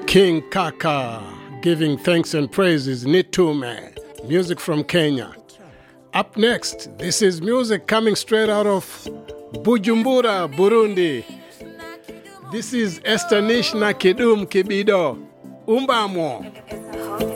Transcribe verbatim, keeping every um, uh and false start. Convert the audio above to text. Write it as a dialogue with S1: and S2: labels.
S1: King Kaka, giving thanks and praises, Nitume, music from Kenya. Up next, this is music coming straight out of Bujumbura, Burundi. This is Estanish na Kidum Kibido, Umbamo.